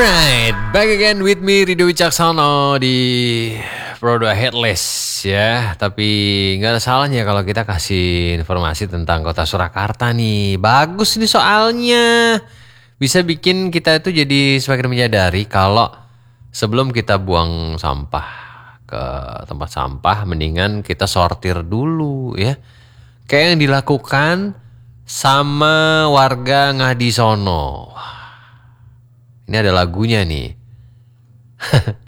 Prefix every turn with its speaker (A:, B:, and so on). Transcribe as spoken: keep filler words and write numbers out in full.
A: Alright, back again with me Ridho Wicaksono di Produk Headless ya. Tapi nggak ada salahnya kalau kita kasih informasi tentang kota Surakarta nih. Bagus nih soalnya bisa bikin kita itu jadi semakin menyadari kalau sebelum kita buang sampah ke tempat sampah, mendingan kita sortir dulu ya. Kayak yang dilakukan sama warga Ngadisono. Ini ada lagunya nih.